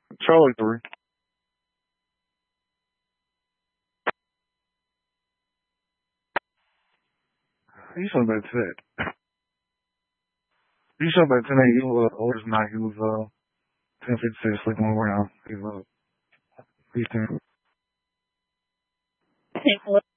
Charlie 3. You should have been 10. You should have been 10. He was older than that. He was 10, 56, sleeping around. He's 10.